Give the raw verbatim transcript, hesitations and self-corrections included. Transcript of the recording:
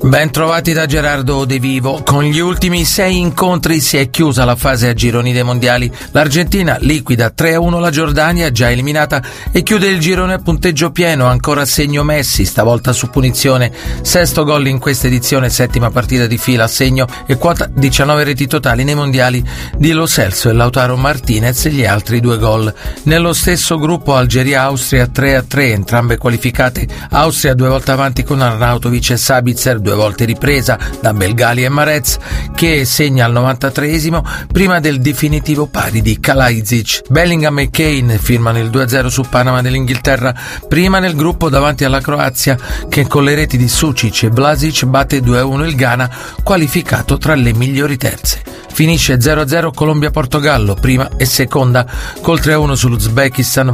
Ben trovati da Gerardo De Vivo. Con gli ultimi sei incontri si è chiusa la fase a gironi dei mondiali. L'Argentina liquida tre a uno la Giordania, già eliminata, e chiude il girone a punteggio pieno, ancora a segno Messi, stavolta su punizione. Sesto gol in questa edizione, settima partita di fila a segno e quota diciannove reti totali nei mondiali di Lo Celso e Lautaro Martinez e gli altri due gol. Nello stesso gruppo Algeria-Austria tre a tre, entrambe qualificate. Austria due volte avanti con Arnautovic e Sabitzer, due volte ripresa da Belgali e Marez, che segna al novantatreesimo prima del definitivo pari di Kalajdzic. Bellingham e Kane firmano il due a zero su Panama dell'Inghilterra, prima nel gruppo davanti alla Croazia, che con le reti di Sucic e Vlasic batte due a uno il Ghana, qualificato tra le migliori terze. Finisce zero a zero Colombia-Portogallo, prima e seconda, col tre a uno sull'Uzbekistan.